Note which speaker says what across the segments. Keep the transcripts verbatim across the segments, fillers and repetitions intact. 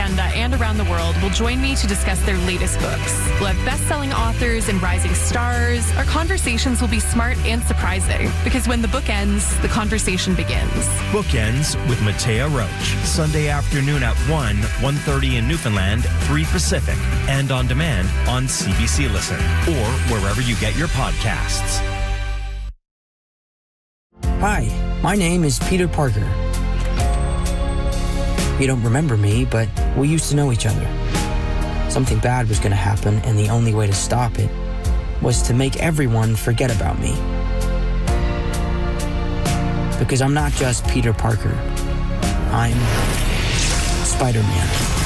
Speaker 1: Canada and around the world will join me to discuss their latest books. We'll have best-selling authors and rising stars. Our conversations will be smart and surprising, because when the book ends, the conversation begins.
Speaker 2: Bookends with Matea Roach. Sunday afternoon at one, one thirty in Newfoundland, three Pacific, and on demand on C B C Listen or wherever you get your podcasts.
Speaker 3: Hi, my name is Peter Parker. You don't remember me, but we used to know each other. Something bad was going to happen, and the only way to stop it was to make everyone forget about me. Because I'm not just Peter Parker. I'm Spider-Man.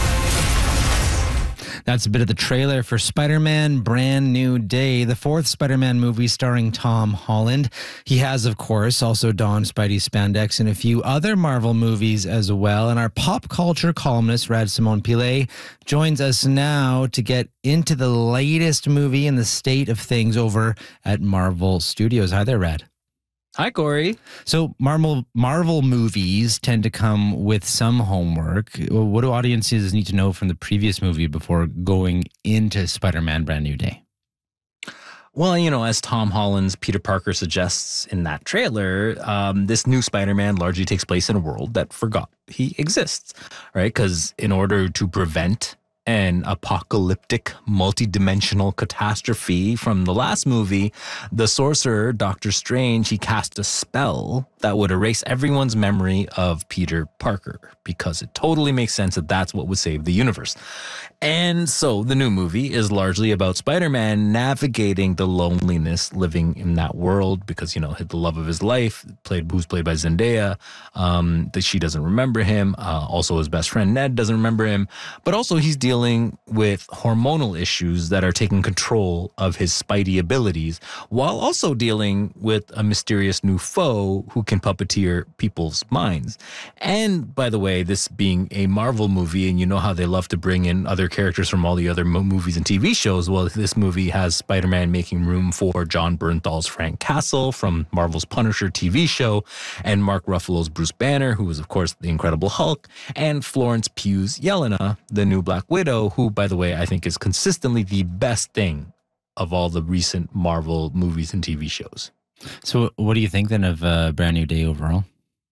Speaker 4: That's a bit of the trailer for Spider-Man Brand New Day, the fourth Spider-Man movie starring Tom Holland. He has, of course, also donned Spidey spandex in a few other Marvel movies as well. And our pop culture columnist, Rad Simone Pillay, joins us now to get into the latest movie and the state of things over at Marvel Studios. Hi there, Rad.
Speaker 5: Hi, Corey.
Speaker 4: So Marvel Marvel movies tend to come with some homework. What do audiences need to know from the previous movie before going into Spider-Man Brand New Day?
Speaker 5: Well, you know, as Tom Holland's Peter Parker suggests in that trailer, um, this new Spider-Man largely takes place in a world that forgot he exists, right? Because in order to prevent an apocalyptic, multi-dimensional catastrophe from the last movie, the sorcerer, Doctor Strange, he cast a spell that would erase everyone's memory of Peter Parker, because it totally makes sense that that's what would save the universe. And so the new movie is largely about Spider-Man navigating the loneliness living in that world, because, you know, the love of his life, played who's played by Zendaya, um, that she doesn't remember him. Uh, also, his best friend Ned doesn't remember him. But also, he's dealing with hormonal issues that are taking control of his Spidey abilities, while also dealing with a mysterious new foe who can puppeteer people's minds. And by the way, this being a Marvel movie, and you know how they love to bring in other characters from all the other mo- movies and T V shows, well, this movie has Spider-Man making room for John Bernthal's Frank Castle from Marvel's Punisher T V show, and Mark Ruffalo's Bruce Banner, who was, of course, the Incredible Hulk, and Florence Pugh's Yelena, the new Black Widow, who, by the way, I think is consistently the best thing of all the recent Marvel movies and T V shows.
Speaker 4: So what do you think then of uh, Brand New Day overall?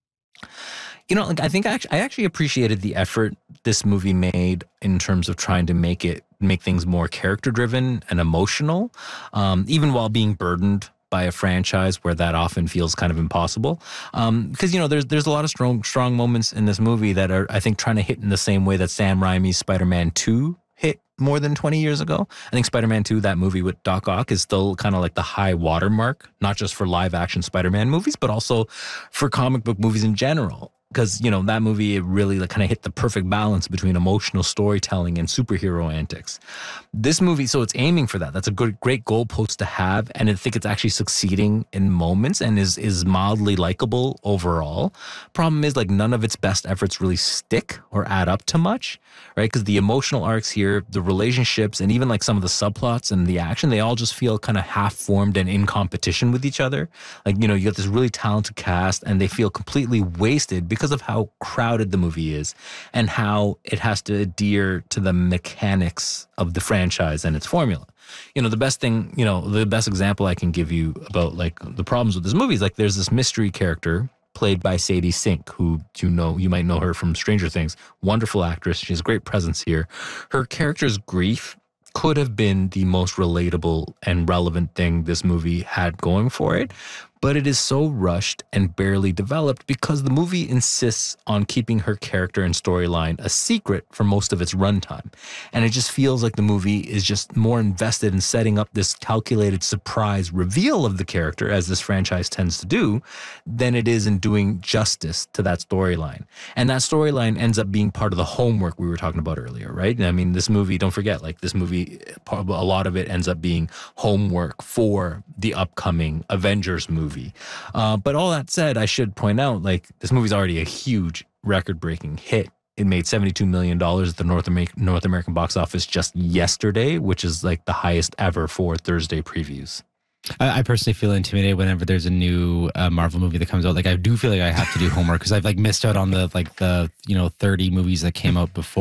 Speaker 5: You know, like, I think I actually, I actually appreciated the effort this movie made in terms of trying to make it make things more character driven and emotional, um, even while being burdened by a franchise where that often feels kind of impossible. Um, because, you know, there's there's a lot of strong strong moments in this movie that are, I think, trying to hit in the same way that Sam Raimi's Spider-Man two hit more than twenty years ago. I think Spider-Man two, that movie with Doc Ock, is still kind of like the high watermark, not just for live action Spider-Man movies, but also for comic book movies in general. Because, you know, that movie, it really like, kind of hit the perfect balance between emotional storytelling and superhero antics. This movie, so it's aiming for that. That's a good, great goalpost to have. And I think it's actually succeeding in moments and is is mildly likable overall. Problem is, like, none of its best efforts really stick or add up to much, right? Because the emotional arcs here, the relationships, and even like some of the subplots and the action, they all just feel kind of half-formed and in competition with each other. Like, you know, you got this really talented cast and they feel completely wasted because of how crowded the movie is and how it has to adhere to the mechanics of the franchise and its formula. You know, the best thing, you know, the best example I can give you about like the problems with this movie is like there's this mystery character played by Sadie Sink, who you know, you might know her from Stranger Things. Wonderful actress. She has great presence here. Her character's grief could have been the most relatable and relevant thing this movie had going for it. But it is so rushed and barely developed because the movie insists on keeping her character and storyline a secret for most of its runtime. And it just feels like the movie is just more invested in setting up this calculated surprise reveal of the character, as this franchise tends to do, than it is in doing justice to that storyline. And that storyline ends up being part of the homework we were talking about earlier, right? I mean, this movie, don't forget, like this movie, a lot of it ends up being homework for the upcoming Avengers movie. Uh, but all that said, I should point out, like, this movie's already a huge record-breaking hit. It made seventy-two million dollars at the North, Amer- North American box office just yesterday, which is like the highest ever for Thursday previews.
Speaker 4: I, I personally feel intimidated whenever there's a new uh, Marvel movie that comes out. Like, I do feel like I have to do homework because I've like missed out on the like the you know thirty movies that came out before.